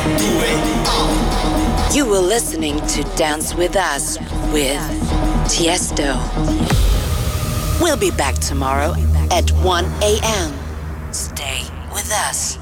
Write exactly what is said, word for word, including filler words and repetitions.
You were listening to Dance With Us with Tiesto. We'll be back tomorrow at one a.m. Stay with us.